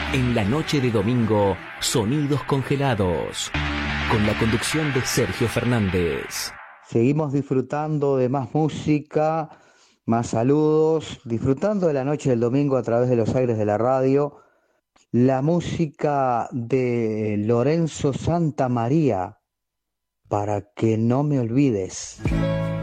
En la noche de domingo, Sonidos Congelados, con la conducción de Sergio Fernández. Seguimos disfrutando de más música, más saludos, disfrutando de la noche del domingo a través de los aires de la radio. La música de Lorenzo Santamaría, Para que no me olvides.